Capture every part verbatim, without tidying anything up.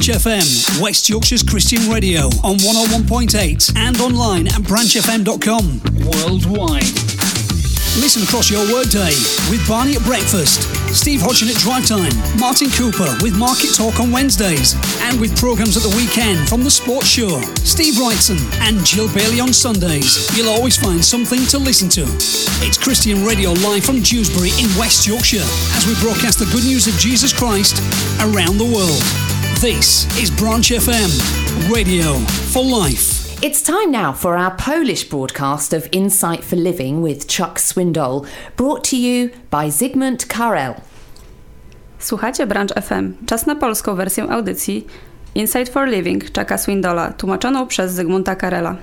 F M, West Yorkshire's Christian radio on one oh one point eight and online at branch f m dot com worldwide. Listen across your workday with Barney at breakfast, Steve Hodgson at drive time, Martin Cooper with Market Talk on Wednesdays, and with programmes at the weekend from The Sports Show, Steve Wrightson and Jill Bailey on Sundays. You'll always find something to listen to. It's Christian Radio live from Dewsbury in West Yorkshire as we broadcast the good news of Jesus Christ around the world. This is Branch F M, radio for life. It's time now for our Polish broadcast of Insight for Living with Chuck Swindoll, brought to you by Zygmunt Karel. Słuchacie Branch F M. Czas na polską wersję audycji Insight for Living Chucka Swindolla, tłumaczoną przez Zygmunta Karela.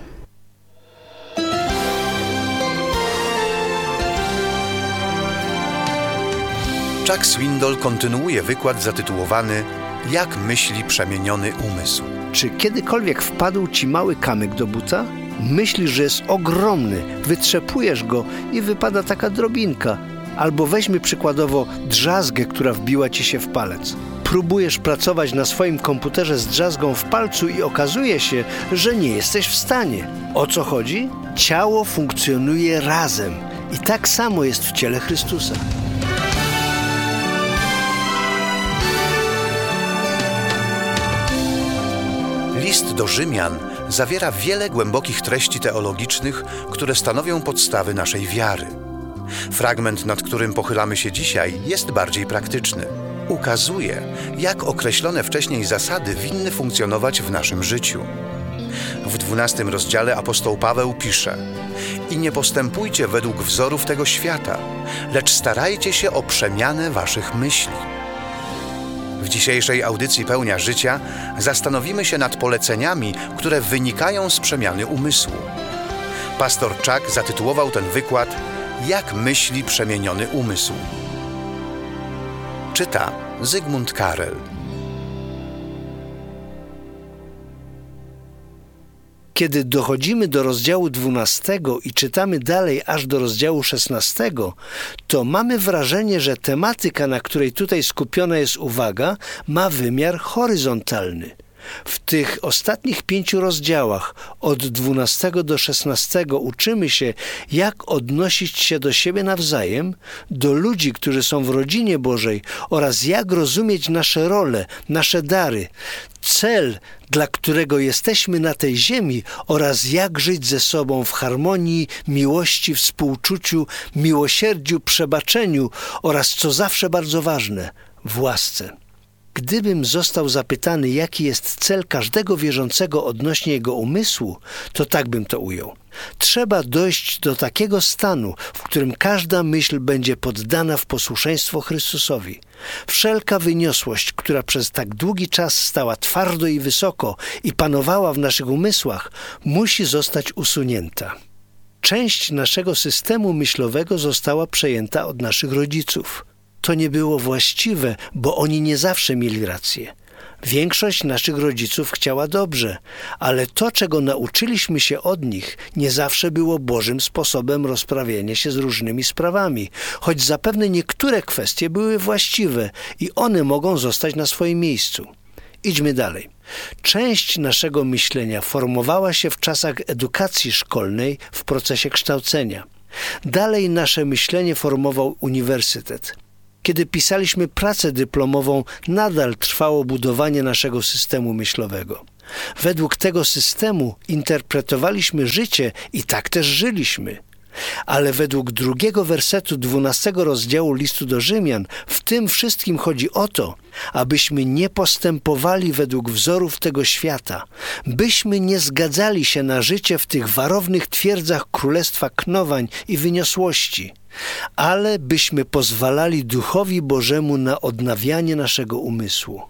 Chuck Swindoll kontynuuje wykład zatytułowany Jak myśli przemieniony umysł. Czy kiedykolwiek wpadł ci mały kamyk do buta? Myślisz, że jest ogromny, wytrzepujesz go i wypada taka drobinka. Albo weźmy przykładowo drzazgę, która wbiła ci się w palec. Próbujesz pracować na swoim komputerze z drzazgą w palcu i okazuje się, że nie jesteś w stanie. O co chodzi? Ciało funkcjonuje razem i tak samo jest w ciele Chrystusa. List do Rzymian zawiera wiele głębokich treści teologicznych, które stanowią podstawy naszej wiary. Fragment, nad którym pochylamy się dzisiaj, jest bardziej praktyczny. Ukazuje, jak określone wcześniej zasady winny funkcjonować w naszym życiu. W dwunastym rozdziale apostoł Paweł pisze: I nie postępujcie według wzorów tego świata, lecz starajcie się o przemianę waszych myśli. W dzisiejszej audycji Pełnia Życia zastanowimy się nad poleceniami, które wynikają z przemiany umysłu. Pastor Chuck zatytułował ten wykład Jak myśli przemieniony umysł. Czyta Zygmunt Karel. Kiedy dochodzimy do rozdziału dwunastego i czytamy dalej aż do rozdziału szesnastego, to mamy wrażenie, że tematyka, na której tutaj skupiona jest uwaga, ma wymiar horyzontalny. W tych ostatnich pięciu rozdziałach, od dwunastego do szesnastego, uczymy się, jak odnosić się do siebie nawzajem, do ludzi, którzy są w rodzinie Bożej, oraz jak rozumieć nasze role, nasze dary, cel, dla którego jesteśmy na tej ziemi, oraz jak żyć ze sobą w harmonii, miłości, współczuciu, miłosierdziu, przebaczeniu oraz, co zawsze bardzo ważne, w łasce. Gdybym został zapytany, jaki jest cel każdego wierzącego odnośnie jego umysłu, to tak bym to ujął. Trzeba dojść do takiego stanu, w którym każda myśl będzie poddana w posłuszeństwo Chrystusowi. Wszelka wyniosłość, która przez tak długi czas stała twardo i wysoko i panowała w naszych umysłach, musi zostać usunięta. Część naszego systemu myślowego została przejęta od naszych rodziców. To nie było właściwe, bo oni nie zawsze mieli rację. Większość naszych rodziców chciała dobrze, ale to, czego nauczyliśmy się od nich, nie zawsze było Bożym sposobem rozprawiania się z różnymi sprawami, choć zapewne niektóre kwestie były właściwe i one mogą zostać na swoim miejscu. Idźmy dalej. Część naszego myślenia formowała się w czasach edukacji szkolnej w procesie kształcenia. Dalej nasze myślenie formował uniwersytet. Kiedy pisaliśmy pracę dyplomową, nadal trwało budowanie naszego systemu myślowego. Według tego systemu interpretowaliśmy życie i tak też żyliśmy. Ale według drugiego wersetu dwunastego rozdziału listu do Rzymian w tym wszystkim chodzi o to, abyśmy nie postępowali według wzorów tego świata, byśmy nie zgadzali się na życie w tych warownych twierdzach królestwa knowań i wyniosłości, ale byśmy pozwalali Duchowi Bożemu na odnawianie naszego umysłu.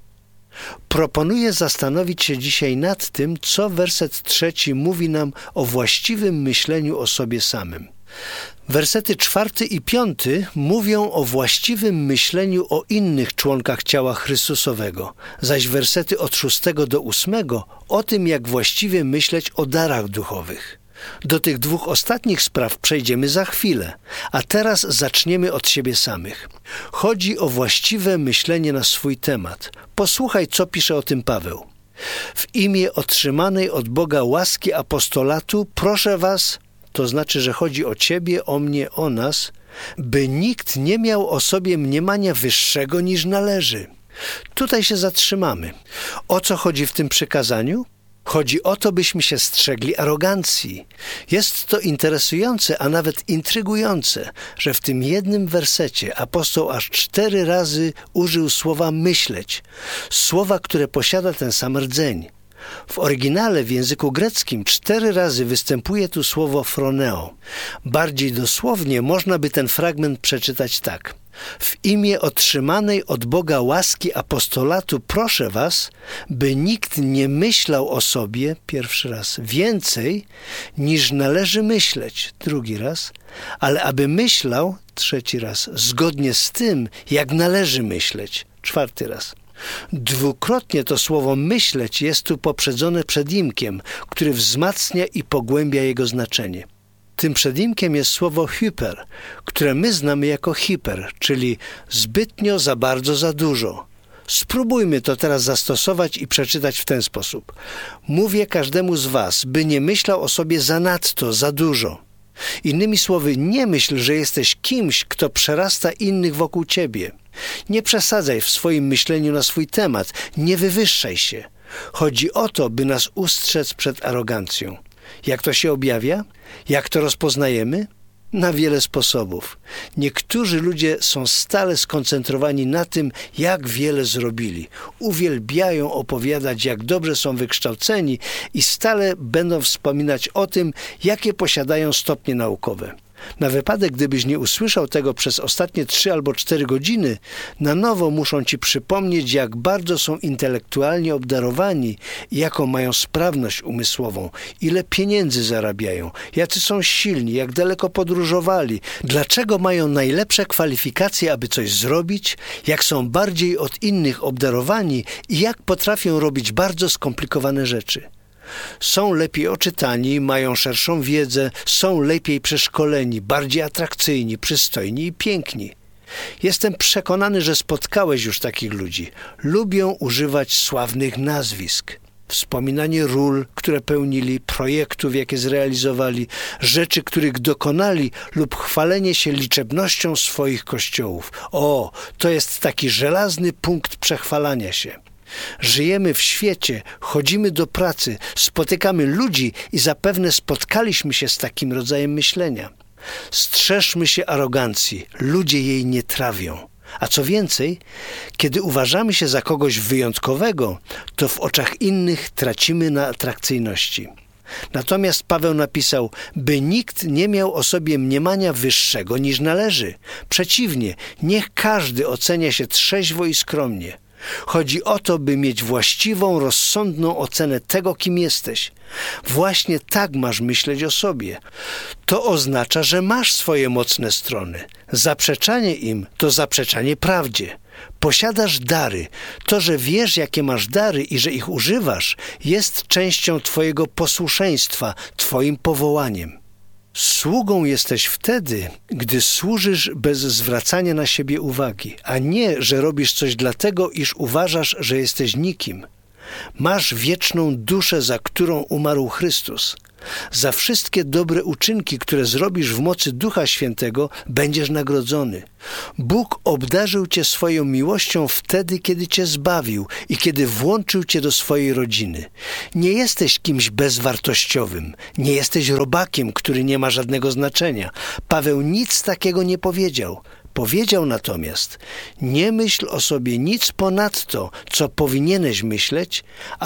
Proponuję zastanowić się dzisiaj nad tym, co werset trzeci mówi nam o właściwym myśleniu o sobie samym. Wersety czwarty i piąty mówią o właściwym myśleniu o innych członkach ciała Chrystusowego, zaś wersety od szóstego do ósmego o tym, jak właściwie myśleć o darach duchowych. Do tych dwóch ostatnich spraw przejdziemy za chwilę, a teraz zaczniemy od siebie samych. Chodzi o właściwe myślenie na swój temat. Posłuchaj, co pisze o tym Paweł. W imię otrzymanej od Boga łaski apostolatu proszę was, to znaczy, że chodzi o ciebie, o mnie, o nas, by nikt nie miał o sobie mniemania wyższego niż należy. Tutaj się zatrzymamy. O co chodzi w tym przykazaniu? Chodzi o to, byśmy się strzegli arogancji. Jest to interesujące, a nawet intrygujące, że w tym jednym wersecie apostoł aż cztery razy użył słowa myśleć, słowa, które posiada ten sam rdzeń. W oryginale w języku greckim cztery razy występuje tu słowo phroneo. Bardziej dosłownie można by ten fragment przeczytać tak. W imię otrzymanej od Boga łaski apostolatu proszę was, by nikt nie myślał o sobie, pierwszy raz, więcej niż należy myśleć, drugi raz, ale aby myślał, trzeci raz, zgodnie z tym, jak należy myśleć, czwarty raz. Dwukrotnie to słowo myśleć jest tu poprzedzone przedimkiem, który wzmacnia i pogłębia jego znaczenie. Tym przedimkiem jest słowo hyper, które my znamy jako hiper, czyli zbytnio, za bardzo, za dużo. Spróbujmy to teraz zastosować i przeczytać w ten sposób. Mówię każdemu z was, by nie myślał o sobie zanadto, za dużo. Innymi słowy, nie myśl, że jesteś kimś, kto przerasta innych wokół ciebie. Nie przesadzaj w swoim myśleniu na swój temat, nie wywyższaj się. Chodzi o to, by nas ustrzec przed arogancją. Jak to się objawia? Jak to rozpoznajemy? Na wiele sposobów. Niektórzy ludzie są stale skoncentrowani na tym, jak wiele zrobili. Uwielbiają opowiadać, jak dobrze są wykształceni i stale będą wspominać o tym, jakie posiadają stopnie naukowe. Na wypadek, gdybyś nie usłyszał tego przez ostatnie trzy albo cztery godziny, na nowo muszą ci przypomnieć, jak bardzo są intelektualnie obdarowani i jaką mają sprawność umysłową, ile pieniędzy zarabiają, jacy są silni, jak daleko podróżowali, dlaczego mają najlepsze kwalifikacje, aby coś zrobić, jak są bardziej od innych obdarowani i jak potrafią robić bardzo skomplikowane rzeczy. Są lepiej oczytani, mają szerszą wiedzę, są lepiej przeszkoleni, bardziej atrakcyjni, przystojni i piękni. Jestem przekonany, że spotkałeś już takich ludzi. Lubią używać sławnych nazwisk. Wspominanie ról, które pełnili, projektów, jakie zrealizowali, rzeczy, których dokonali lub chwalenie się liczebnością swoich kościołów. O, to jest taki żelazny punkt przechwalania się. Żyjemy w świecie, chodzimy do pracy, spotykamy ludzi i zapewne spotkaliśmy się z takim rodzajem myślenia. Strzeżmy się arogancji, ludzie jej nie trawią. A co więcej, kiedy uważamy się za kogoś wyjątkowego, to w oczach innych tracimy na atrakcyjności. Natomiast Paweł napisał, by nikt nie miał o sobie mniemania wyższego niż należy. Przeciwnie, niech każdy ocenia się trzeźwo i skromnie. Chodzi o to, by mieć właściwą, rozsądną ocenę tego, kim jesteś. Właśnie tak masz myśleć o sobie. To oznacza, że masz swoje mocne strony. Zaprzeczanie im to zaprzeczanie prawdzie. Posiadasz dary. To, że wiesz, jakie masz dary i że ich używasz, jest częścią twojego posłuszeństwa, twoim powołaniem. Sługą jesteś wtedy, gdy służysz bez zwracania na siebie uwagi, a nie, że robisz coś dlatego, iż uważasz, że jesteś nikim. Masz wieczną duszę, za którą umarł Chrystus. Za wszystkie dobre uczynki, które zrobisz w mocy Ducha Świętego, będziesz nagrodzony. Bóg obdarzył cię swoją miłością wtedy, kiedy cię zbawił i kiedy włączył cię do swojej rodziny. Nie jesteś kimś bezwartościowym, nie jesteś robakiem, który nie ma żadnego znaczenia. Paweł nic takiego nie powiedział. Powiedział natomiast, nie myśl o sobie nic ponadto, co powinieneś myśleć,